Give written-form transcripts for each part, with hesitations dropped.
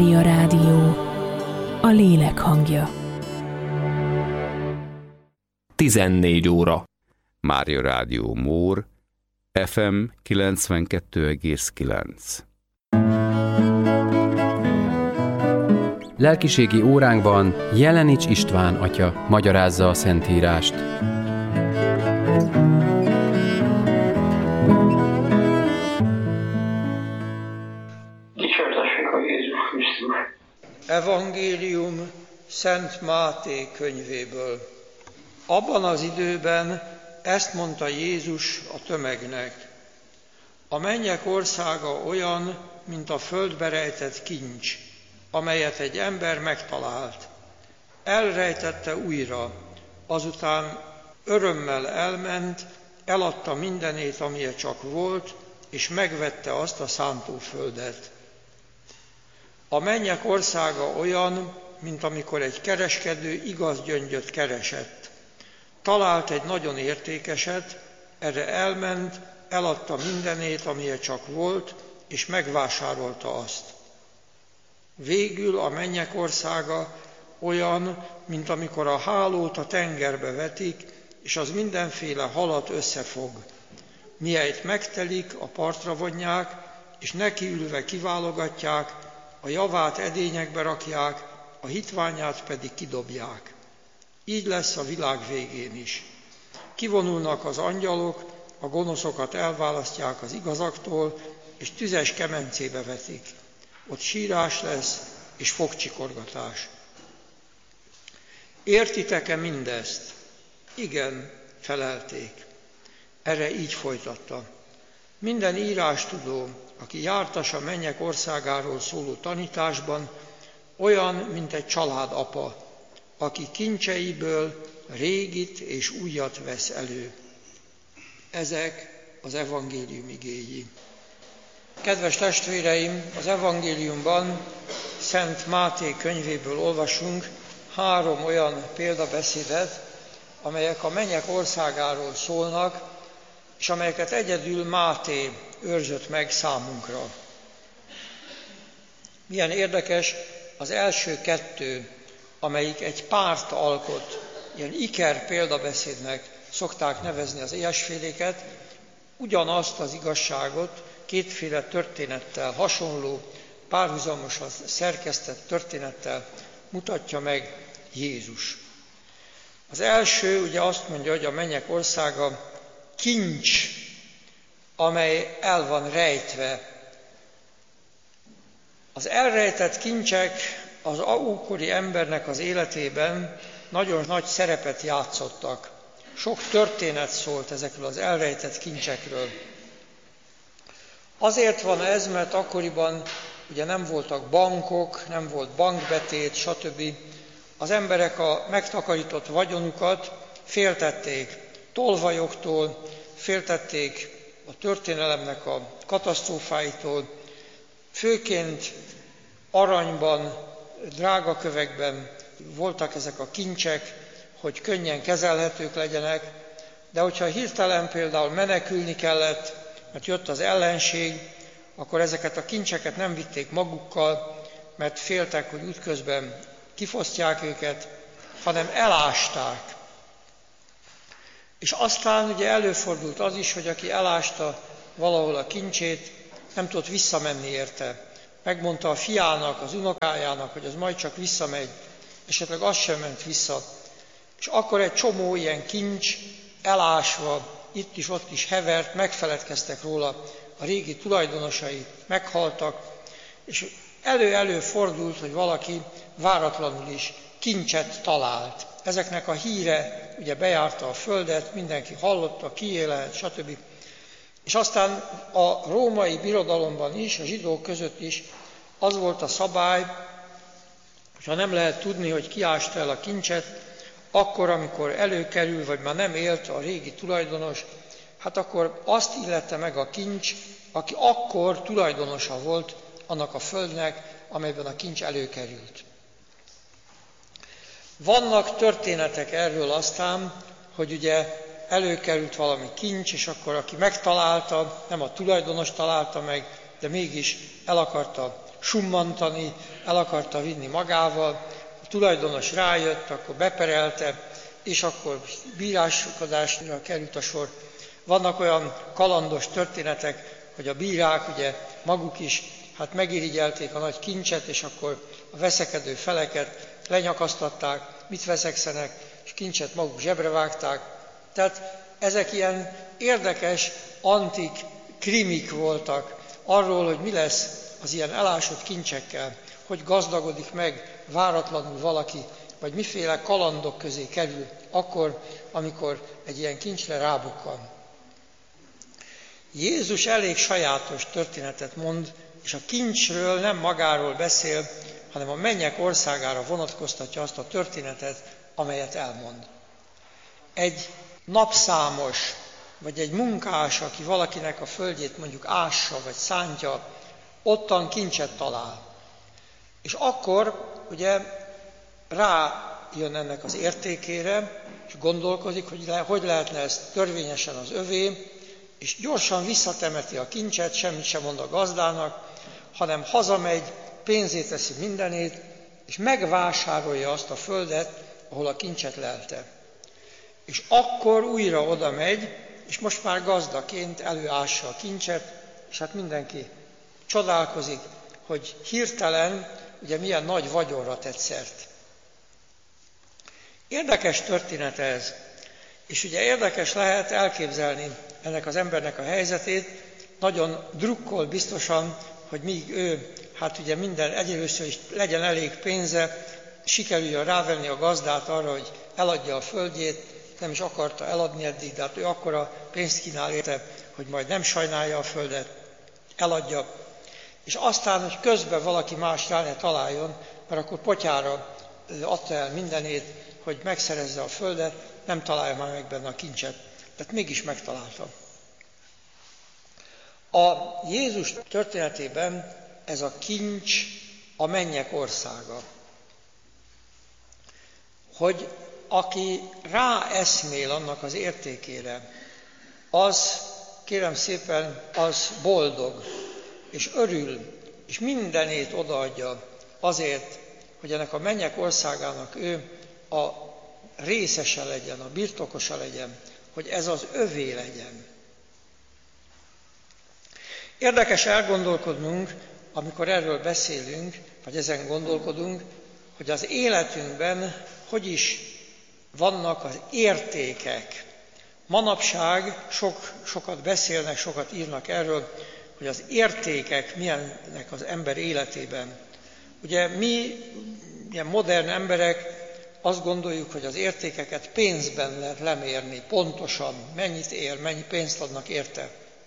Mária Rádió, a lélek hangja. 14 óra. Mária Rádió Mór, FM 92,9. Lelkiségi óránkban Jelenics István atya magyarázza a Szentírást. Dicsértessék a Jézus Krisztus. Evangélium Szent Máté könyvéből. Abban az időben ezt mondta Jézus a tömegnek: a mennyek országa olyan, mint a földbe rejtett kincs, amelyet egy ember megtalált. Elrejtette újra, azután örömmel elment, eladta mindenét, amilyen csak volt, és megvette azt a szántóföldet. A mennyek országa olyan, mint amikor egy kereskedő igaz gyöngyöt keresett. Talált egy nagyon értékeset, erre elment, eladta mindenét, amilyen csak volt, és megvásárolta azt. Végül a mennyek országa olyan, mint amikor a hálót a tengerbe vetik, és az mindenféle halat összefog. Mihelyt megtelik, a partra vonják, és nekiülve kiválogatják, a javát edényekbe rakják, a hitványát pedig kidobják. Így lesz a világ végén is. Kivonulnak az angyalok, a gonoszokat elválasztják az igazaktól, és tüzes kemencébe vetik. Ott sírás lesz, és fogcsikorgatás. Értitek-e mindezt? Igen, felelték. Erre így folytatta: minden írástudó, aki jártas a mennyek országáról szóló tanításban, olyan, mint egy családapa, aki kincseiből régit és újat vesz elő. Ezek az evangélium igéi. Kedves testvéreim, az evangéliumban, Szent Máté könyvéből olvasunk 3 olyan példabeszédet, amelyek a mennyek országáról szólnak, és amelyeket egyedül Máté őrzött meg számunkra. Milyen érdekes, az első 2, amelyik egy párt alkot, ilyen iker példabeszédnek szokták nevezni az ilyesféléket, ugyanazt az igazságot 2 történettel, hasonló, párhuzamosan szerkesztett történettel mutatja meg Jézus. Az első ugye azt mondja, hogy a mennyek országa kincs, amely el van rejtve. Az elrejtett kincsek az ókori embernek az életében nagyon nagy szerepet játszottak. Sok történet szólt ezekről az elrejtett kincsekről. Azért van ez, mert akkoriban ugye nem voltak bankok, nem volt bankbetét, stb. Az emberek a megtakarított vagyonukat féltették tolvajoktól, féltették a történelemnek a katasztrófáitól, főként aranyban, drágakövekben voltak ezek a kincsek, hogy könnyen kezelhetők legyenek, de hogyha hirtelen például menekülni kellett, mert jött az ellenség, akkor ezeket a kincseket nem vitték magukkal, mert féltek, hogy útközben kifosztják őket, hanem elásták. És aztán ugye előfordult az is, hogy aki elásta valahol a kincsét, nem tudott visszamenni érte. Megmondta a fiának, az unokájának, hogy az majd csak visszamegy, esetleg az sem ment vissza. És akkor egy csomó ilyen kincs elásva, itt is, ott is hevert, megfeledkeztek róla, a régi tulajdonosai meghaltak, és elő-elő fordult, hogy valaki váratlanul is kincset talált. Ezeknek a híre ugye bejárta a földet, mindenki hallotta, kié lehet, stb. És aztán a római birodalomban is, a zsidók között is az volt a szabály, hogyha nem lehet tudni, hogy ki ásta el a kincset, akkor, amikor előkerül, vagy már nem élt a régi tulajdonos, hát akkor azt illette meg a kincs, aki akkor tulajdonosa volt annak a földnek, amelyben a kincs előkerült. Vannak történetek erről aztán, hogy ugye előkerült valami kincs, és akkor aki megtalálta, nem a tulajdonos találta meg, de mégis el akarta summantani, el akarta vinni magával, a tulajdonos rájött, akkor beperelte, és akkor bíráskodásra került a sor. Vannak olyan kalandos történetek, hogy a bírák ugye maguk is megirigyelték a nagy kincset, és akkor a veszekedő feleket lenyakasztatták, mit veszekszenek, és kincset maguk zsebre vágták. Tehát ezek ilyen érdekes, antik krimik voltak arról, hogy mi lesz az ilyen elásott kincsekkel, hogy gazdagodik meg váratlanul valaki, vagy miféle kalandok közé kerül akkor, amikor egy ilyen kincsre rábukkan. Jézus elég sajátos történetet mond, és a kincsről nem magáról beszél, hanem a mennyek országára vonatkoztatja azt a történetet, amelyet elmond. Egy napszámos, vagy egy munkás, aki valakinek a földjét mondjuk ássa, vagy szántja, ottan kincset talál. És akkor ugye rájön ennek az értékére, és gondolkodik, hogy lehetne ezt törvényesen az övé, és gyorsan visszatemeti a kincset, semmit sem mond a gazdának, hanem hazamegy, pénzét teszi mindenét, és megvásárolja azt a földet, ahol a kincset lelte. És akkor újra oda megy, és most már gazdaként előássa a kincset, és mindenki csodálkozik, hogy hirtelen ugye milyen nagy vagyonra tett szert. Érdekes történet ez, és ugye érdekes lehet elképzelni ennek az embernek a helyzetét, nagyon drukkol biztosan, hogy míg ő, ugye minden egyelőször is legyen elég pénze, sikerüljön rávenni a gazdát arra, hogy eladja a földjét, nem is akarta eladni eddig, de ő akkora pénzt kínál érte, hogy majd nem sajnálja a földet, eladja. És aztán, hogy közben valaki más rá ne találjon, mert akkor potyára adta el mindenét, hogy megszerezze a földet, nem találja már meg benne a kincset. Tehát mégis megtalálta. A Jézus történetében ez a kincs a mennyek országa. Hogy aki ráeszmél annak az értékére, az, kérem szépen, az boldog, és örül, és mindenét odaadja azért, hogy ennek a mennyek országának ő a részese legyen, a birtokosa legyen, hogy ez az övé legyen. Érdekes elgondolkodnunk, amikor erről beszélünk, vagy ezen gondolkodunk, hogy az életünkben hogy is vannak az értékek. Manapság sokat beszélnek, sokat írnak erről, hogy az értékek milyenek az ember életében. Ugye mi, ilyen modern emberek, azt gondoljuk, hogy az értékeket pénzben lehet lemérni, pontosan mennyit ér, mennyi pénzt adnak érte.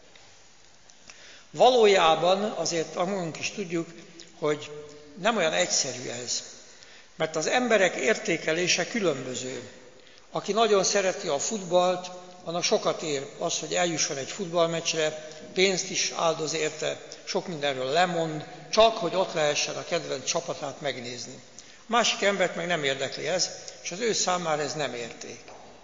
Valójában azért magunk is tudjuk, hogy nem olyan egyszerű ez, mert az emberek értékelése különböző. Aki nagyon szereti a futballt, annak sokat ér az, hogy eljusson egy futballmeccsre, pénzt is áldoz érte, sok mindenről lemond, csak hogy ott lehessen a kedvenc csapatát megnézni. Másik embert meg nem érdekli ez, és az ő számára ez nem érték.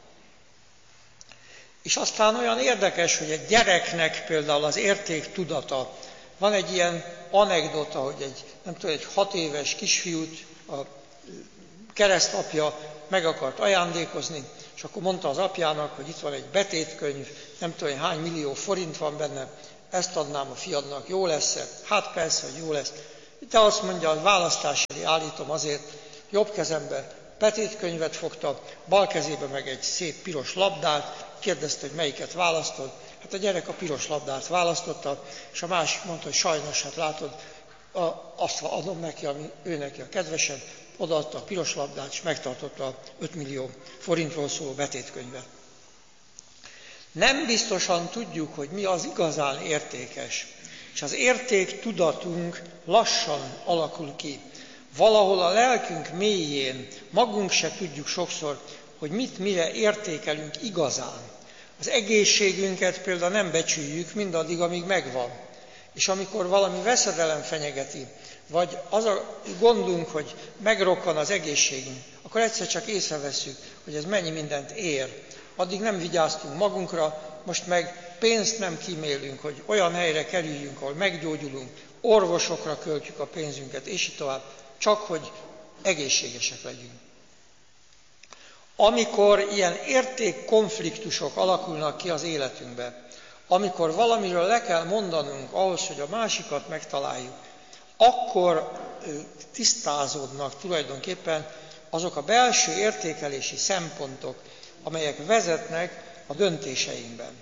És aztán olyan érdekes, hogy egy gyereknek például az érték tudata. Van egy ilyen anekdota, hogy egy 6 éves kisfiút a keresztapja meg akart ajándékozni, és akkor mondta az apjának, hogy itt van egy betétkönyv, nem tudom, hány millió forint van benne, ezt adnám a fiadnak, jó lesz-e? Hát persze, hogy jó lesz. De azt mondja, a választás elé állítom azért, jobb kezembe betétkönyvet fogta, bal kezébe meg egy szép piros labdát, kérdezte, hogy melyiket választod. Hát a gyerek a piros labdát választotta, és a másik mondta, hogy sajnos, hát látod, azt adom neki, ami ő neki a kedvesebb, odaadta a piros labdát, és megtartotta 5 millió forintról szóló betétkönyvet. Nem biztosan tudjuk, hogy mi az igazán értékes, és az érték tudatunk lassan alakul ki. Valahol a lelkünk mélyén magunk se tudjuk sokszor, hogy mit mire értékelünk igazán. Az egészségünket például nem becsüljük mindaddig, amíg megvan. És amikor valami veszedelem fenyegeti, vagy az a gondunk, hogy megrokkan az egészségünk, akkor egyszer csak észrevesszük, hogy ez mennyi mindent ér. Addig nem vigyáztunk magunkra, most meg pénzt nem kímélünk, hogy olyan helyre kerüljünk, ahol meggyógyulunk, orvosokra költjük a pénzünket, és így tovább, csak hogy egészségesek legyünk. Amikor ilyen értékkonfliktusok alakulnak ki az életünkbe, amikor valamiről le kell mondanunk ahhoz, hogy a másikat megtaláljuk, akkor tisztázódnak tulajdonképpen azok a belső értékelési szempontok, amelyek vezetnek a döntéseinkben.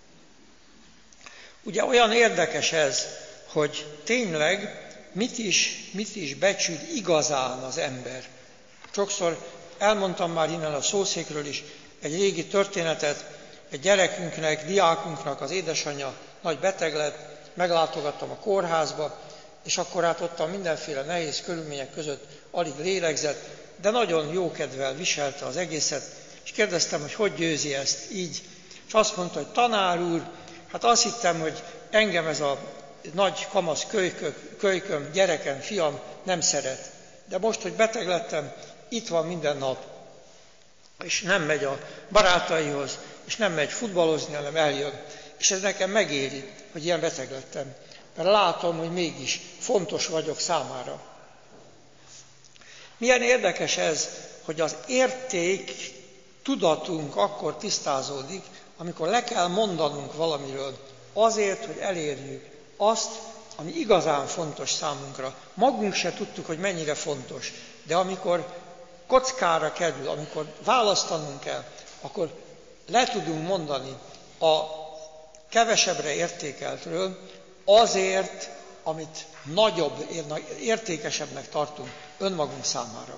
Ugye olyan érdekes ez, hogy tényleg mit is becsül igazán az ember. Sokszor elmondtam már innen a szószékről is egy régi történetet, egy gyerekünknek, diákunknak az édesanyja nagy beteg lett, meglátogattam a kórházba, és akkor hát ottan mindenféle nehéz körülmények között alig lélegzett, de nagyon jókedvel viselte az egészet, és kérdeztem, hogy győzi ezt így. És azt mondta, hogy tanár úr, hát azt hittem, hogy engem ez a nagy kamasz kölyköm, gyerekem, fiam nem szeret. De most, hogy beteg lettem, itt van minden nap, és nem megy a barátaihoz, és nem megy futballozni, hanem eljön. És ez nekem megéri, hogy ilyen beteg lettem, mert látom, hogy mégis fontos vagyok számára. Milyen érdekes ez, hogy az érték tudatunk akkor tisztázódik, amikor le kell mondanunk valamiről, azért, hogy elérjük azt, ami igazán fontos számunkra. Magunk se tudtuk, hogy mennyire fontos, de amikor kockára kerül, amikor választanunk kell, akkor le tudunk mondani a kevesebbre értékeltről azért, amit nagyobb, értékesebbnek tartunk önmagunk számára.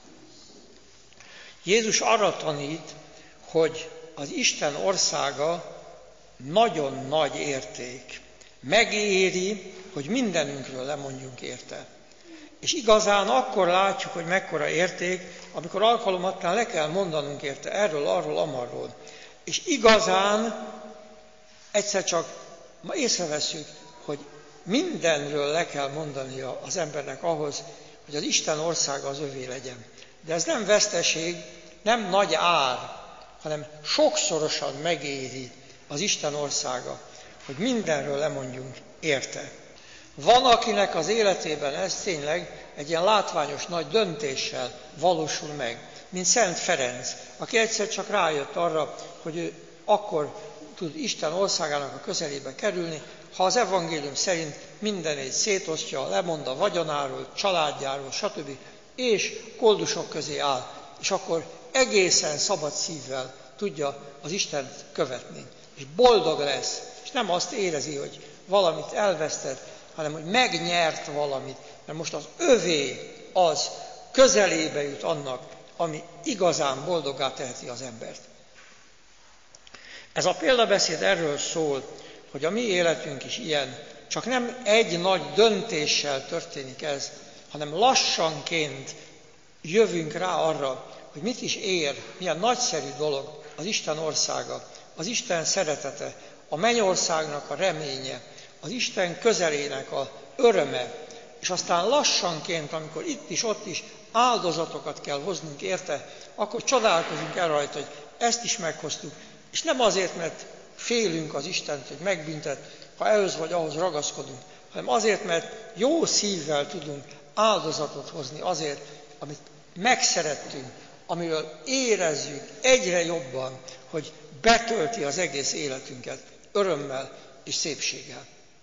Jézus arra tanít, hogy az Isten országa nagyon nagy érték. Megéri, hogy mindenünkről lemondjunk érte. És igazán akkor látjuk, hogy mekkora érték, amikor alkalomattán le kell mondanunk érte erről, arról, amarról. És igazán egyszer csak észreveszünk, hogy mindenről le kell mondania az embernek ahhoz, hogy az Isten országa az övé legyen. De ez nem veszteség, nem nagy ár, hanem sokszorosan megéri az Isten országa, hogy mindenről lemondjunk érte. Van, akinek az életében ez tényleg egy ilyen látványos nagy döntéssel valósul meg, mint Szent Ferenc, aki egyszer csak rájött arra, hogy ő akkor tud Isten országának a közelébe kerülni, ha az evangélium szerint mindenét szétosztja, lemond a vagyonáról, családjáról, stb. És koldusok közé áll, és akkor egészen szabad szívvel tudja az Istent követni. És boldog lesz, és nem azt érezi, hogy valamit elvesztett, hanem hogy megnyert valamit, mert most az övé az közelébe jut annak, ami igazán boldoggá teheti az embert. Ez a példabeszéd erről szól, hogy a mi életünk is ilyen, csak nem egy nagy döntéssel történik ez, hanem lassanként jövünk rá arra, hogy mit is ér, milyen nagyszerű dolog az Isten országa, az Isten szeretete, a mennyországnak a reménye, az Isten közelének a öröme, és aztán lassanként, amikor itt is, ott is áldozatokat kell hoznunk érte, akkor csodálkozunk el rajta, hogy ezt is meghoztuk, és nem azért, mert félünk az Istent, hogy megbüntet, ha ehhez vagy ahhoz ragaszkodunk, hanem azért, mert jó szívvel tudunk áldozatot hozni azért, amit megszerettünk, amiről érezzük egyre jobban, hogy betölti az egész életünket örömmel és szépséggel.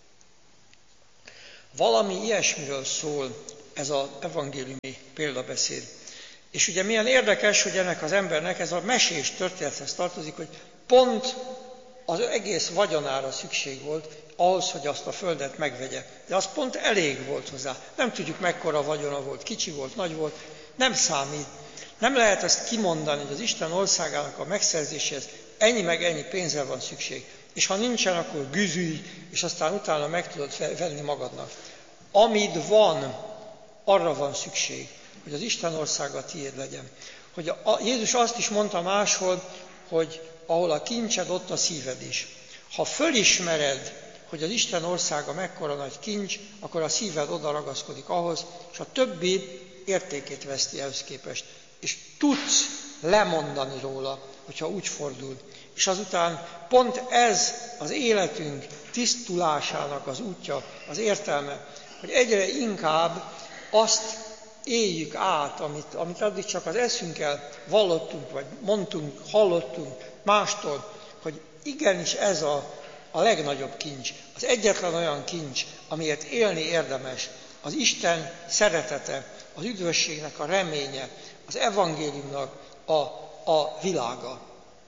Valami ilyesmiről szól ez az evangéliumi példabeszéd. És ugye milyen érdekes, hogy ennek az embernek ez a mesés történethez tartozik, hogy pont az egész vagyonára szükség volt ahhoz, hogy azt a földet megvegye. De az pont elég volt hozzá. Nem tudjuk, mekkora vagyona volt, kicsi volt, nagy volt, nem számít. Nem lehet ezt kimondani, hogy az Isten országának a megszerzéséhez ennyi meg ennyi pénzre van szükség. És ha nincsen, akkor güzülj, és aztán utána meg tudod venni magadnak. Amit van, arra van szükség, hogy az Isten országa tiéd legyen. Hogy Jézus azt is mondta máshol, hogy ahol a kincsed, ott a szíved is. Ha fölismered, hogy az Isten országa mekkora nagy kincs, akkor a szíved oda ragaszkodik ahhoz, és a többi értékét veszti ehhez képest. És tudsz lemondani róla, hogyha úgy fordul. És azután pont ez az életünk tisztulásának az útja, az értelme, hogy egyre inkább azt éljük át, amit addig csak az eszünkkel vallottunk, vagy mondtunk, hallottunk mástól, hogy igenis ez a legnagyobb kincs, az egyetlen olyan kincs, amiért élni érdemes, az Isten szeretete, az üdvösségnek a reménye, az evangéliumnak a világa.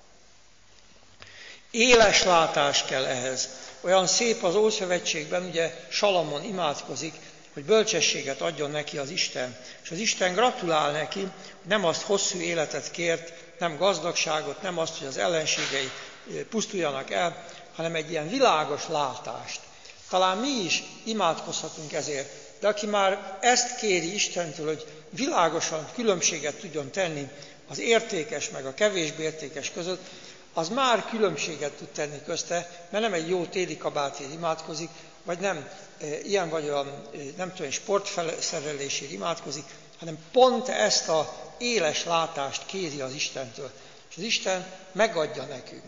Éles látás kell ehhez. Olyan szép az Ószövetségben, ugye Salamon imádkozik, hogy bölcsességet adjon neki az Isten. És az Isten gratulál neki, hogy nem azt hosszú életet kért, nem gazdagságot, nem azt, hogy az ellenségei pusztuljanak el, hanem egy ilyen világos látást. Talán mi is imádkozhatunk ezért, de aki már ezt kéri Istentől, hogy világosan különbséget tudjon tenni az értékes meg a kevésbé értékes között, az már különbséget tud tenni közte, mert nem egy jó téli kabátért imádkozik, vagy nem ilyen vagy olyan, nem tudom, sportszerelésért imádkozik, hanem pont ezt az éles látást kéri az Istentől. És az Isten megadja nekünk.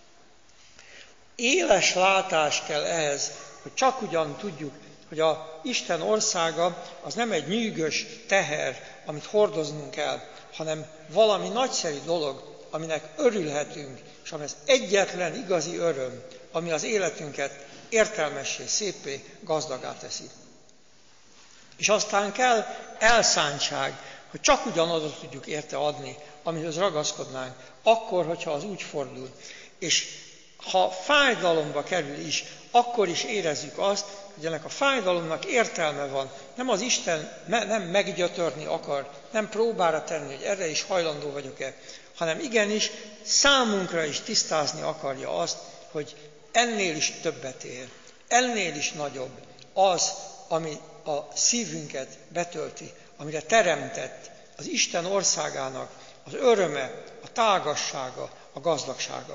Éles látás kell ehhez, hogy csak ugyan tudjuk, hogy az Isten országa az nem egy nyűgös teher, amit hordoznunk kell, hanem valami nagyszerű dolog, aminek örülhetünk, és ami az egyetlen igazi öröm, ami az életünket értelmessé, szépé, gazdagá teszi. És aztán kell elszántság, hogy csak ugyanoda tudjuk érte adni, amihez ragaszkodnánk, akkor, hogyha az úgy fordul. És ha fájdalomba kerül is, akkor is érezzük azt, hogy ennek a fájdalomnak értelme van. Nem az Isten nem meggyötörni akar, nem próbára tenni, hogy erre is hajlandó vagyok-e, hanem igenis számunkra is tisztázni akarja azt, hogy ennél is többet ér, ennél is nagyobb az, ami a szívünket betölti, amire teremtett az Isten országának az öröme, a tágassága, a gazdagsága.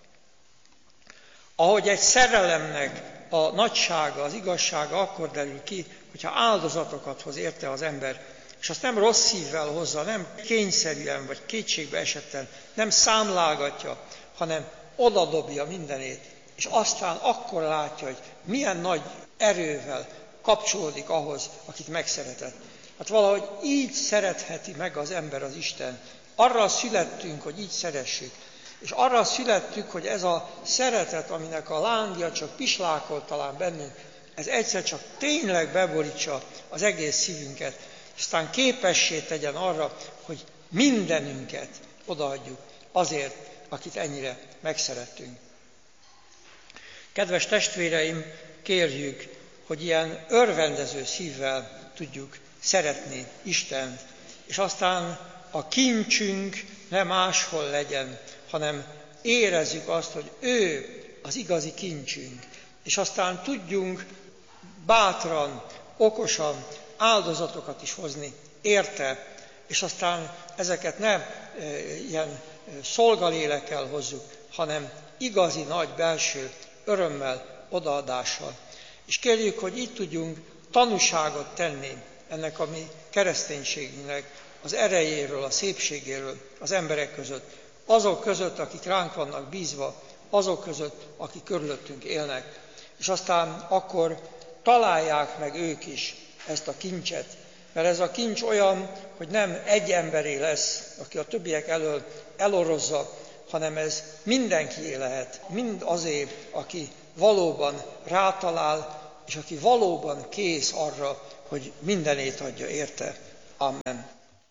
Ahogy egy szerelemnek a nagysága, az igazsága akkor derül ki, hogyha áldozatokat hoz érte az ember, és azt nem rossz szívvel hozza, nem kényszerűen vagy kétségbe esetten, nem számlálgatja, hanem odadobja mindenét, és aztán akkor látja, hogy milyen nagy erővel kapcsolódik ahhoz, akit megszeretett. Hát valahogy így szeretheti meg az ember az Isten. Arra születtünk, hogy így szeressük. És arra születtük, hogy ez a szeretet, aminek a lángja csak pislákol talán bennünk, ez egyszer csak tényleg beborítsa az egész szívünket, és aztán képessé tegyen arra, hogy mindenünket odaadjuk azért, akit ennyire megszerettünk. Kedves testvéreim, kérjük, hogy ilyen örvendező szívvel tudjuk szeretni Istent, és aztán a kincsünk nem máshol legyen, hanem érezzük azt, hogy ő az igazi kincsünk, és aztán tudjunk bátran, okosan áldozatokat is hozni érte, és aztán ezeket nem ilyen szolgalélekkel hozzuk, hanem igazi nagy belső örömmel, odaadással. És kérjük, hogy itt tudjunk tanúságot tenni ennek a mi kereszténységünknek az erejéről, a szépségéről az emberek között, azok között, akik ránk vannak bízva, azok között, akik körülöttünk élnek. És aztán akkor találják meg ők is ezt a kincset, mert ez a kincs olyan, hogy nem egy emberé lesz, aki a többiek elől elorozza, hanem ez mindenkié lehet, mind azért, aki valóban rátalál, és aki valóban kész arra, hogy mindenét adja érte. Amen.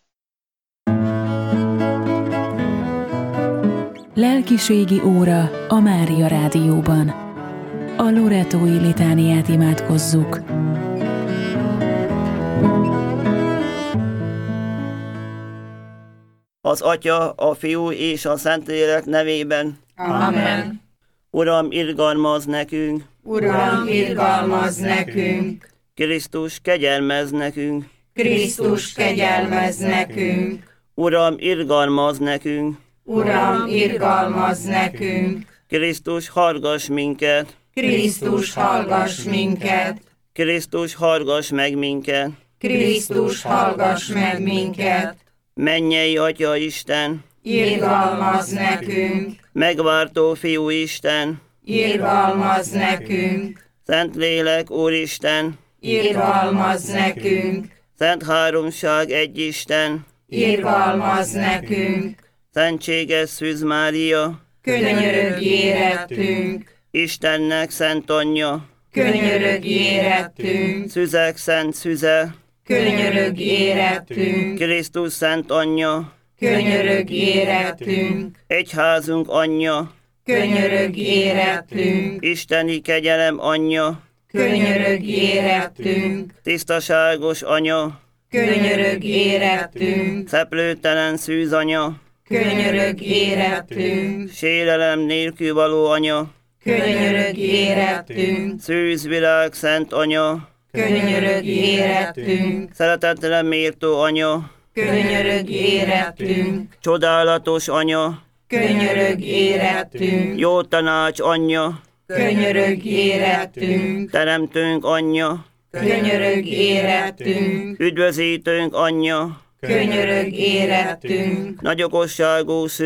Lelkiségi óra a Mária Rádióban. A Loretói litániát imádkozzuk. Az Atya, a Fiú és a Szentlélek nevében. Amen. Uram, irgalmazz nekünk. Uram, irgalmazz nekünk. Krisztus, kegyelmezz nekünk. Krisztus, kegyelmezz nekünk. Uram, irgalmazz nekünk. Uram, irgalmazz nekünk. Krisztus, hallgass minket. Krisztus, hallgass minket. Krisztus, hallgass meg minket. Krisztus, hallgass meg minket. Mennyei Atya Isten, irgalmazz nekünk. megváltó Fiú Isten, Irgalmazz nekünk. Szentlélek Úristen, irgalmazz nekünk, Szent Háromság, egy Isten, irgalmazz nekünk, Szentséges Szűz Mária, könyörögj érettünk, Istennek szent anyja, könyörögj érettünk, Szüzek szent szüze, könyörögj érettünk, Krisztus szent anyja, könyörögj érettünk, Egyházunk anyja, könyörögj érettünk, Isteni kegyelem anyja, könyörögj érettünk, Tisztaságos anya, könyörögj érettünk, Szeplőtelen szűz anya, könyörögj érettünk, Sérelem nélkül való anya, könyörögj érettünk, Szűzvilág szent anya, könyörögj érettünk, Szeretetre méltó anya, könyörögj érettünk, Csodálatos anya, könyörögj érettünk, Jó tanács anyja, könyörögj érettünk, Teremtőnk anyja, könyörögj érettünk, Üdvözítőnk anyja, könyörögj érettünk, Nagyokosságú